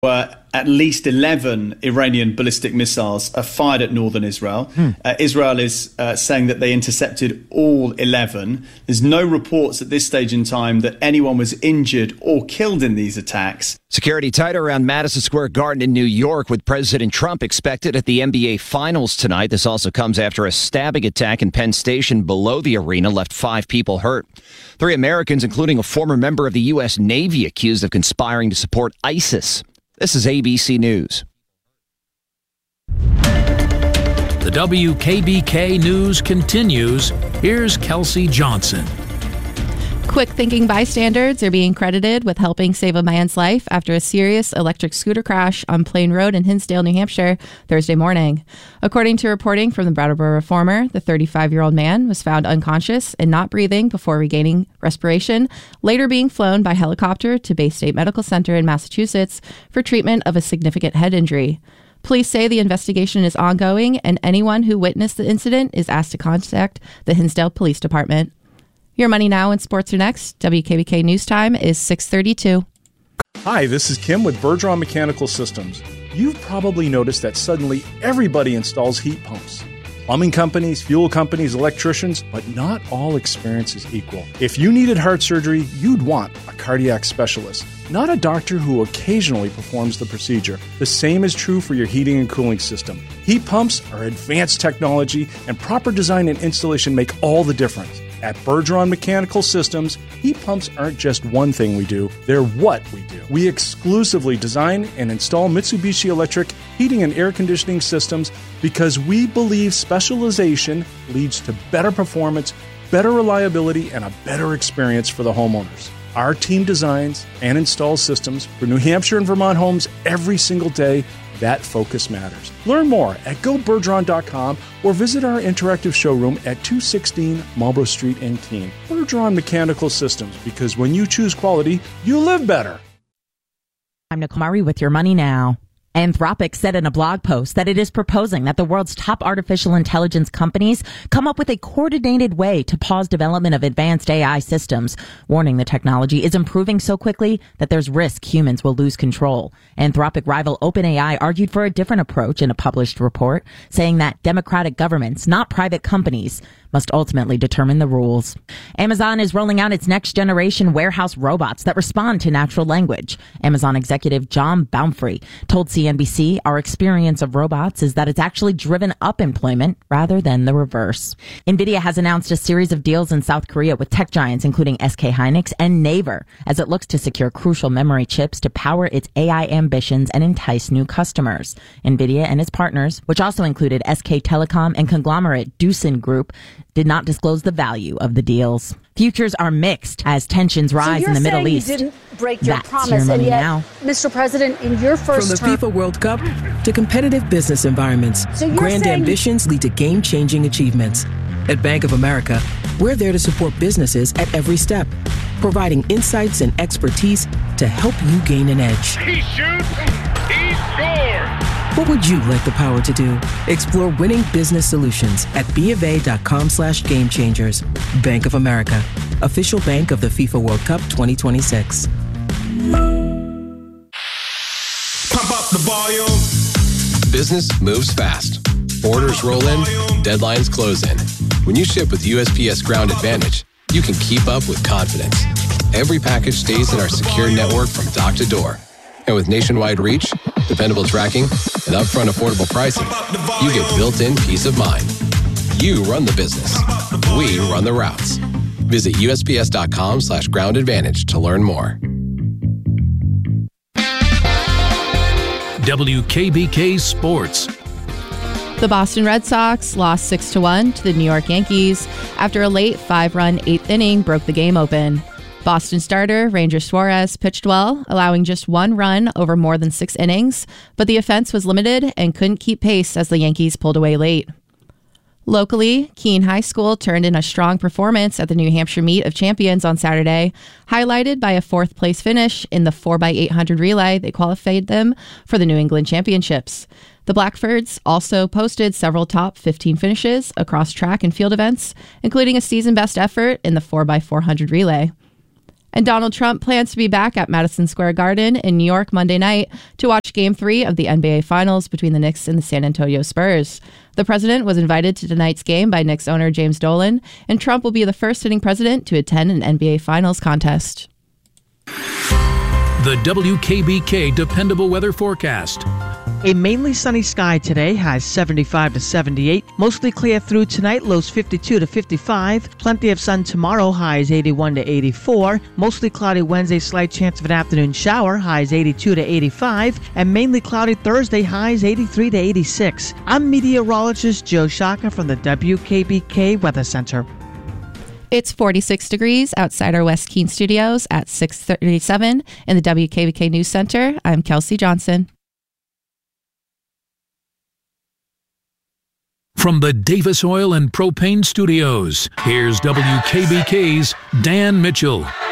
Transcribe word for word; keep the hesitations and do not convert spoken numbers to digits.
were at least eleven Iranian ballistic missiles are fired at northern Israel. Hmm. Uh, Israel is uh, saying that they intercepted all eleven. There's no reports at this stage in time that anyone was injured or killed in these attacks. Security tight around Madison Square Garden in New York, with President Trump expected at the N B A Finals tonight. This also comes after a stabbing attack in Penn Station below the arena left five people hurt. Three Americans, including a former member of the U S Navy, accused of conspiring to support ISIS. This is A B C News. The W K B K News continues. Here's Kelsey Johnson. Quick-thinking bystanders are being credited with helping save a man's life after a serious electric scooter crash on Plain Road in Hinsdale, New Hampshire, Thursday morning. According to reporting from the Brattleboro Reformer, the thirty-five-year-old man was found unconscious and not breathing before regaining respiration, later being flown by helicopter to Bay State Medical Center in Massachusetts for treatment of a significant head injury. Police say the investigation is ongoing, and anyone who witnessed the incident is asked to contact the Hinsdale Police Department. Your Money Now and Sports are next. W K B K News Time is six thirty-two. Hi, this is Kim with Bergeron Mechanical Systems. You've probably noticed that suddenly everybody installs heat pumps. Plumbing companies, fuel companies, electricians, but not all experience is equal. If you needed heart surgery, you'd want a cardiac specialist, not a doctor who occasionally performs the procedure. The same is true for your heating and cooling system. Heat pumps are advanced technology, and proper design and installation make all the difference. At Bergeron Mechanical Systems, heat pumps aren't just one thing we do, they're what we do. We exclusively design and install Mitsubishi Electric heating and air conditioning systems because we believe specialization leads to better performance, better reliability, and a better experience for the homeowners. Our team designs and installs systems for New Hampshire and Vermont homes every single day. That focus matters. Learn more at go bergeron dot com or visit our interactive showroom at two sixteen Marlborough Street in Keene. Bergeron Mechanical Systems, because when you choose quality, you live better. I'm Nicole Murray with Your Money Now. Anthropic said in a blog post that it is proposing that the world's top artificial intelligence companies come up with a coordinated way to pause development of advanced A I systems, warning the technology is improving so quickly that there's risk humans will lose control. Anthropic rival OpenAI argued for a different approach in a published report, saying that democratic governments, not private companies, must ultimately determine the rules. Amazon is rolling out its next generation warehouse robots that respond to natural language. Amazon executive John Baumfree told C N B C, our experience of robots is that it's actually driven up employment rather than the reverse. NVIDIA has announced a series of deals in South Korea with tech giants including S K Hynix and Naver as it looks to secure crucial memory chips to power its A I ambitions and entice new customers. NVIDIA and its partners, which also included S K Telecom and conglomerate Doosan Group, did not disclose the value of the deals. Futures are mixed as tensions rise so in the Middle East. You didn't break your That's promise, your money and yet, now. Mister President, in your first From the term, FIFA World Cup to competitive business environments, so grand saying- ambitions lead to game-changing achievements. At Bank of America, we're there to support businesses at every step, providing insights and expertise to help you gain an edge. He shoots, he scores. What would you like the power to do? Explore winning business solutions at bofa.com slash game changers. Bank of America, official bank of the FIFA World Cup twenty twenty-six. Pump up the volume. Business moves fast. Orders roll in, deadlines close in. When you ship with U S P S Ground Advantage, you can keep up with confidence. Every package stays in our secure network from dock to door. And with nationwide reach, dependable tracking, and upfront affordable pricing, you get built-in peace of mind. You run the business. We run the routes. Visit usps.com slash ground advantage to learn more. W K B K Sports. The Boston Red Sox lost six to one to the New York Yankees after a late five-run eighth inning broke the game open. Boston starter Ranger Suarez pitched well, allowing just one run over more than six innings, but the offense was limited and couldn't keep pace as the Yankees pulled away late. Locally, Keene High School turned in a strong performance at the New Hampshire Meet of Champions on Saturday, highlighted by a fourth-place finish in the four by eight hundred relay that qualified them for the New England Championships. The Blackbirds also posted several top fifteen finishes across track and field events, including a season-best effort in the four by four hundred relay. And Donald Trump plans to be back at Madison Square Garden in New York Monday night to watch Game three of the N B A Finals between the Knicks and the San Antonio Spurs. The president was invited to tonight's game by Knicks owner James Dolan, and Trump will be the first sitting president to attend an N B A Finals contest. The W K B K Dependable Weather Forecast. A mainly sunny sky today, highs seventy-five to seventy-eight. Mostly clear through tonight, lows fifty-two to fifty-five. Plenty of sun tomorrow, highs eighty-one to eighty-four. Mostly cloudy Wednesday, slight chance of an afternoon shower, highs eighty-two to eighty-five. And mainly cloudy Thursday, highs eighty-three to eighty-six. I'm meteorologist Joe Shaka from the W K B K Weather Center. It's forty-six degrees outside our West Keene studios at six thirty-seven in the W K B K News Center. I'm Kelsey Johnson. From the Davis Oil and Propane Studios, here's W K B K's Dan Mitchell.